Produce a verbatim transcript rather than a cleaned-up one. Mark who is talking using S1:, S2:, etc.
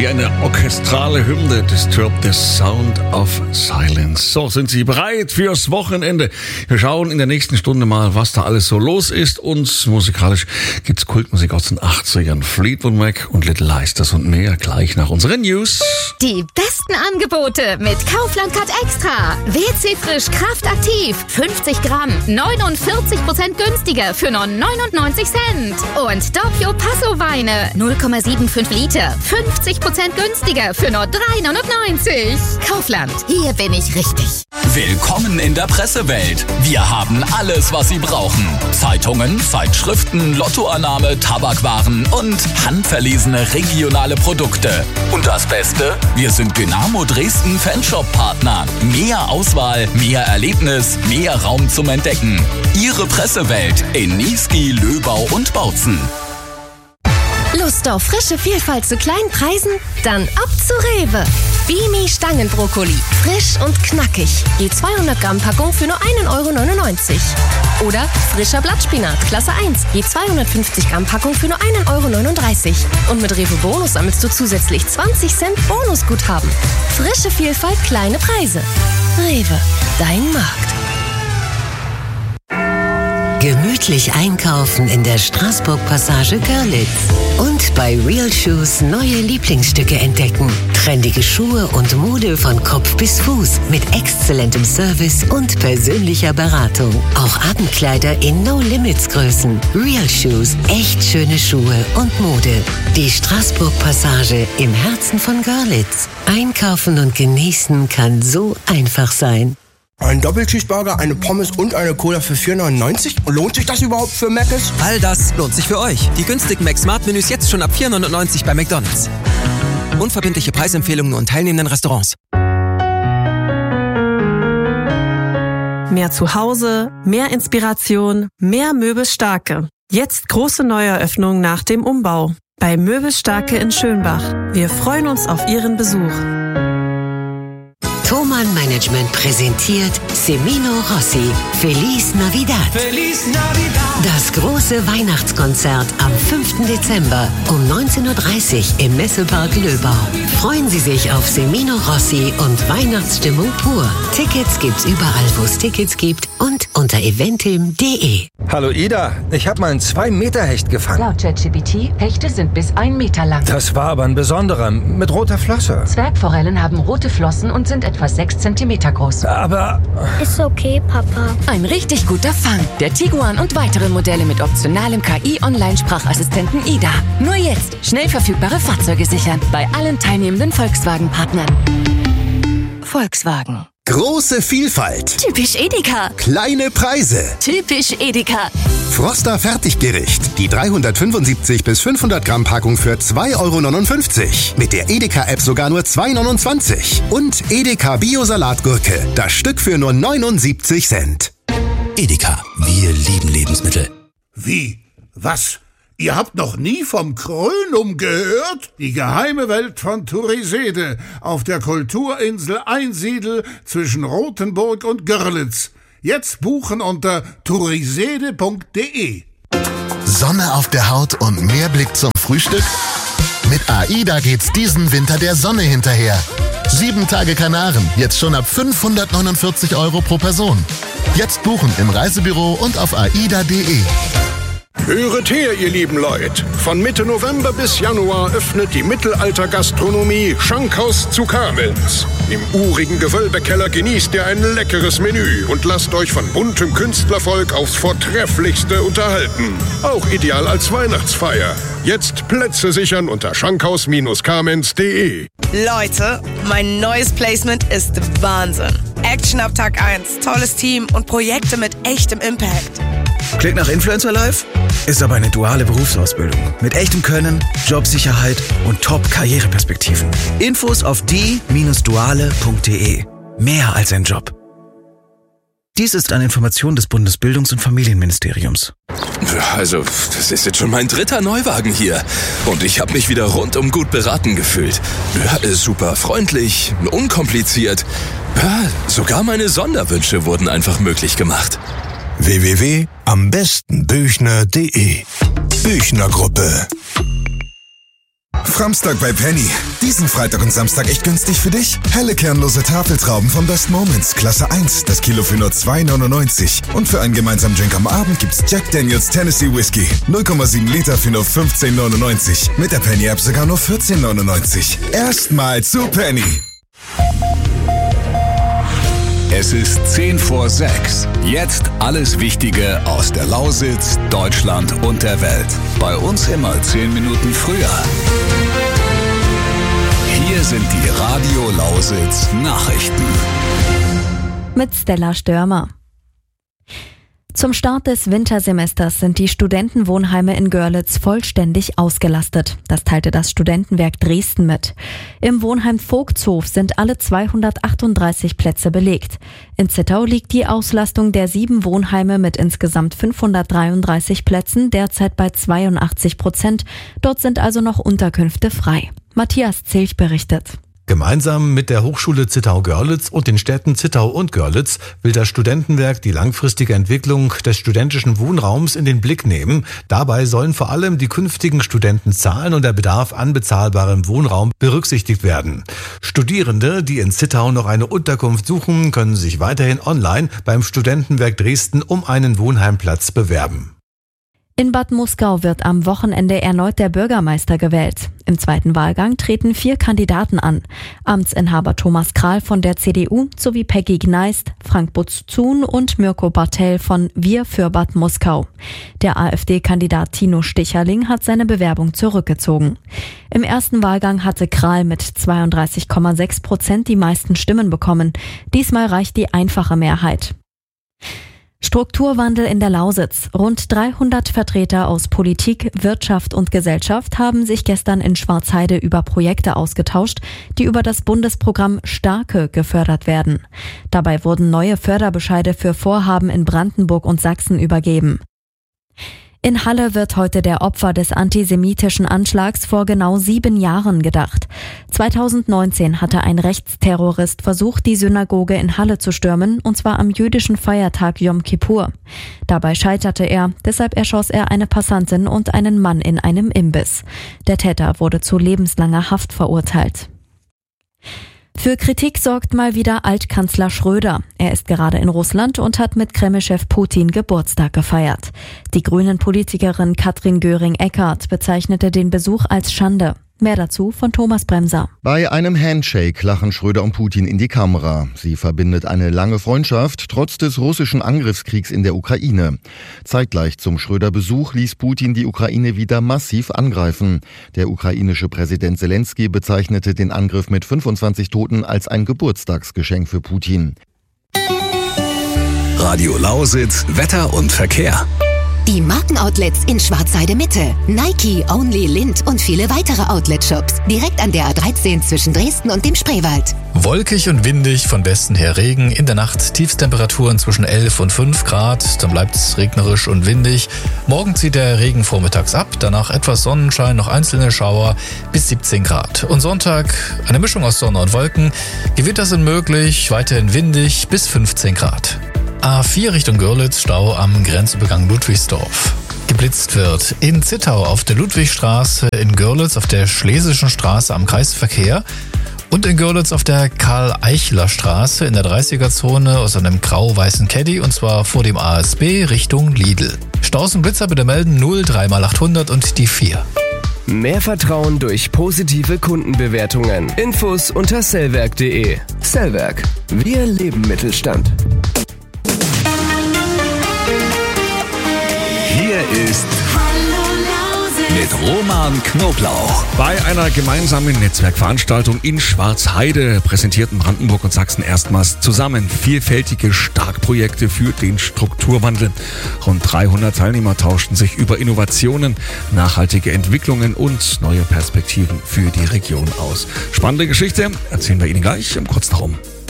S1: wie eine orchestrale Hymne. Disturbed, the Sound of Silence. So, sind Sie bereit fürs Wochenende? Wir schauen in der nächsten Stunde mal, was da alles so los ist. Und musikalisch gibt's Kultmusik aus den achtzigern. Fleetwood Mac und Little Lies, das und mehr gleich nach unseren News.
S2: Die besten Angebote mit Kaufland Card Extra. W C Frisch Kraftaktiv. fünfzig Gramm, neunundvierzig Prozent günstiger für nur neunundneunzig Cent. Und Doppio Passo Weine, null Komma fünfundsiebzig Liter. fünfzig Prozent günstiger für nur drei neunundneunzig. Kaufland, hier bin ich richtig.
S3: Willkommen in der Pressewelt. Wir haben alles, was Sie brauchen. Zeitungen, Zeitschriften, Lottoannahme, Tabakwaren und handverlesene regionale Produkte. Und das Beste? Wir sind Dynamo Dresden Fanshop-Partner. Mehr Auswahl, mehr Erlebnis, mehr Raum zum Entdecken. Ihre Pressewelt in Niesky, Löbau und Bautzen.
S4: Lust auf frische Vielfalt zu kleinen Preisen? Dann ab zu Rewe. Bimi Stangenbrokkoli. Frisch und knackig. Je zweihundert Gramm Packung für nur ein Euro neunundneunzig. Oder frischer Blattspinat, Klasse eins. Je zweihundertfünfzig Gramm Packung für nur ein Euro neununddreißig. Und mit Rewe Bonus sammelst du zusätzlich zwanzig Cent Bonusguthaben. Frische Vielfalt, kleine Preise. Rewe, dein Markt.
S5: Gemütlich einkaufen in der Straßburg-Passage Görlitz. Und bei Real Shoes neue Lieblingsstücke entdecken. Trendige Schuhe und Mode von Kopf bis Fuß mit exzellentem Service und persönlicher Beratung. Auch Abendkleider in No-Limits-Größen. Real Shoes, echt schöne Schuhe und Mode. Die Straßburg-Passage im Herzen von Görlitz. Einkaufen und genießen kann so einfach sein.
S6: Ein Doppelcheeseburger, eine Pommes und eine Cola für vier neunundneunzig? Lohnt sich das überhaupt für Mc's?
S7: All das lohnt sich für euch. Die günstigen Mac-Smart-Menüs jetzt schon ab vier neunundneunzig bei McDonald's. Unverbindliche Preisempfehlungen nur in teilnehmenden Restaurants.
S8: Mehr Zuhause, mehr Inspiration, mehr Möbelstarke. Jetzt große Neueröffnung nach dem Umbau. Bei Möbelstarke in Schönbach. Wir freuen uns auf Ihren Besuch.
S5: Thomann Management präsentiert Semino Rossi. Feliz Navidad.
S9: Feliz Navidad.
S5: Das große Weihnachtskonzert am fünften Dezember um neunzehn Uhr dreißig im Messepark Löbau. Freuen Sie sich auf Semino Rossi und Weihnachtsstimmung pur. Tickets gibt's überall, wo es Tickets gibt und unter eventim punkt de.
S10: Hallo Ida, ich habe mal einen zwei Meter Hecht gefangen.
S11: Laut ChatGPT, Hechte sind bis ein Meter lang.
S10: Das war aber ein besonderer, mit roter Flosse.
S11: Zwergforellen haben rote Flossen und sind etwa sechs Zentimeter groß.
S10: Aber...
S12: Ist okay, Papa.
S2: Ein richtig guter Fang. Der Tiguan und weitere Modelle mit optionalem K I-Online-Sprachassistenten Ida. Nur jetzt schnell verfügbare Fahrzeuge sichern. Bei allen teilnehmenden Volkswagen-Partnern. Volkswagen.
S13: Große Vielfalt.
S2: Typisch Edeka.
S13: Kleine Preise.
S2: Typisch Edeka.
S13: Froster Fertiggericht. Die dreihundertfünfundsiebzig bis fünfhundert Gramm Packung für zwei Euro neunundfünfzig. Mit der Edeka-App sogar nur zwei Euro neunundzwanzig. Und Edeka Bio-Salatgurke. Das Stück für nur neunundsiebzig Cent.
S14: Edeka. Wir lieben Lebensmittel.
S15: Wie? Was? Ihr habt noch nie vom Krönum gehört? Die geheime Welt von Turisede auf der Kulturinsel Einsiedel zwischen Rothenburg und Görlitz. Jetzt buchen unter turisede punkt de.
S16: Sonne auf der Haut und mehr Blick zum Frühstück? Mit AIDA geht's diesen Winter der Sonne hinterher. Sieben Tage Kanaren, jetzt schon ab fünfhundertneunundvierzig Euro pro Person. Jetzt buchen im Reisebüro und auf aida punkt de.
S17: Höret her, ihr lieben Leute. Von Mitte November bis Januar öffnet die Mittelalter-Gastronomie Schankhaus zu Kamenz. Im urigen Gewölbekeller genießt ihr ein leckeres Menü und lasst euch von buntem Künstlervolk aufs Vortrefflichste unterhalten. Auch ideal als Weihnachtsfeier. Jetzt Plätze sichern unter schankhaus Kamenz punkt de.
S18: Leute, mein neues Placement ist Wahnsinn. Action ab Tag eins, tolles Team und Projekte mit echtem Impact.
S19: Klingt nach Influencer Life? Ist aber eine duale Berufsausbildung. Mit echtem Können, Jobsicherheit und Top-Karriereperspektiven. Infos auf die Bindestrich duale Punkt de. Mehr als ein Job. Dies ist eine Information des Bundesbildungs- und Familienministeriums.
S3: Also, das ist jetzt schon mein dritter Neuwagen hier. Und ich habe mich wieder rundum gut beraten gefühlt. Ja, super freundlich, unkompliziert. Ja, sogar meine Sonderwünsche wurden einfach möglich gemacht.
S13: w w w punkt am besten büchner punkt de. Büchner Gruppe.
S9: Framstag bei Penny. Diesen Freitag und Samstag echt günstig für dich. Helle kernlose Tafeltrauben vom Best Moments, Klasse eins, das Kilo für nur zwei neunundneunzig. Und für einen gemeinsamen Drink am Abend gibt's Jack Daniels Tennessee Whiskey. null Komma sieben Liter für nur fünfzehn neunundneunzig. Mit der Penny-App sogar nur vierzehn neunundneunzig. Erstmal zu Penny.
S3: Es ist zehn vor sechs. Jetzt alles Wichtige aus der Lausitz, Deutschland und der Welt. Bei uns immer zehn Minuten früher. Hier sind die Radio Lausitz Nachrichten.
S20: Mit Stella Störmer. Zum Start des Wintersemesters sind die Studentenwohnheime in Görlitz vollständig ausgelastet. Das teilte das Studentenwerk Dresden mit. Im Wohnheim Vogtshof sind alle zweihundertachtunddreißig Plätze belegt. In Zittau liegt die Auslastung der sieben Wohnheime mit insgesamt fünfhundertdreiunddreißig Plätzen derzeit bei zweiundachtzig Prozent. Dort sind also noch Unterkünfte frei. Matthias Zilch berichtet.
S21: Gemeinsam mit der Hochschule Zittau-Görlitz und den Städten Zittau und Görlitz will das Studentenwerk die langfristige Entwicklung des studentischen Wohnraums in den Blick nehmen. Dabei sollen vor allem die künftigen Studentenzahlen und der Bedarf an bezahlbarem Wohnraum berücksichtigt werden. Studierende, die in Zittau noch eine Unterkunft suchen, können sich weiterhin online beim Studentenwerk Dresden um einen Wohnheimplatz bewerben.
S20: In Bad Muskau wird am Wochenende erneut der Bürgermeister gewählt. Im zweiten Wahlgang treten vier Kandidaten an. Amtsinhaber Thomas Kral von der C D U sowie Peggy Gneist, Frank Butz-Zun und Mirko Bartell von Wir für Bad Muskau. Der AfD-Kandidat Tino Sticherling hat seine Bewerbung zurückgezogen. Im ersten Wahlgang hatte Kral mit zweiunddreißig Komma sechs Prozent die meisten Stimmen bekommen. Diesmal reicht die einfache Mehrheit. Strukturwandel in der Lausitz. Rund dreihundert Vertreter aus Politik, Wirtschaft und Gesellschaft haben sich gestern in Schwarzheide über Projekte ausgetauscht, die über das Bundesprogramm Starke gefördert werden. Dabei wurden neue Förderbescheide für Vorhaben in Brandenburg und Sachsen übergeben. In Halle wird heute der Opfer des antisemitischen Anschlags vor genau sieben Jahren gedacht. zweitausendneunzehn hatte ein Rechtsterrorist versucht, die Synagoge in Halle zu stürmen, und zwar am jüdischen Feiertag Yom Kippur. Dabei scheiterte er, deshalb erschoss er eine Passantin und einen Mann in einem Imbiss. Der Täter wurde zu lebenslanger Haft verurteilt. Für Kritik sorgt mal wieder Altkanzler Schröder. Er ist gerade in Russland und hat mit Kreml-Chef Putin Geburtstag gefeiert. Die Grünen-Politikerin Katrin Göring-Eckardt bezeichnete den Besuch als Schande. Mehr dazu von Thomas Bremser.
S22: Bei einem Handshake lachen Schröder und Putin in die Kamera. Sie verbindet eine lange Freundschaft, trotz des russischen Angriffskriegs in der Ukraine. Zeitgleich zum Schröder-Besuch ließ Putin die Ukraine wieder massiv angreifen. Der ukrainische Präsident Zelensky bezeichnete den Angriff mit fünfundzwanzig Toten als ein Geburtstagsgeschenk für Putin.
S3: Radio Lausitz, Wetter und Verkehr.
S23: Die Markenoutlets in Schwarzheide Mitte, Nike, Only, Lind und viele weitere Outlet-Shops. Direkt an der A dreizehn zwischen Dresden und dem Spreewald.
S24: Wolkig und windig, von Westen her Regen. In der Nacht Tiefstemperaturen zwischen elf und fünf Grad. Dann bleibt es regnerisch und windig. Morgen zieht der Regen vormittags ab. Danach etwas Sonnenschein, noch einzelne Schauer bis siebzehn Grad. Und Sonntag eine Mischung aus Sonne und Wolken. Gewitter sind möglich, weiterhin windig bis fünfzehn Grad. A vier Richtung Görlitz, Stau am Grenzübergang Ludwigsdorf. Geblitzt wird in Zittau auf der Ludwigstraße, in Görlitz auf der Schlesischen Straße am Kreisverkehr und in Görlitz auf der Karl-Eichler-Straße in der dreißiger-Zone aus einem grau-weißen Caddy, und zwar vor dem A S B Richtung Lidl. Staus und Blitzer bitte melden null drei mal achthundert und die vier.
S25: Mehr Vertrauen durch positive Kundenbewertungen. Infos unter sellwerk punkt de. Sellwerk. Wir leben Mittelstand.
S3: Hier ist mit Roman Knoblauch.
S1: Bei einer gemeinsamen Netzwerkveranstaltung in Schwarzheide präsentierten Brandenburg und Sachsen erstmals zusammen vielfältige Starkprojekte für den Strukturwandel. Rund dreihundert Teilnehmer tauschten sich über Innovationen, nachhaltige Entwicklungen und neue Perspektiven für die Region aus. Spannende Geschichte erzählen wir Ihnen gleich im Kurznachum.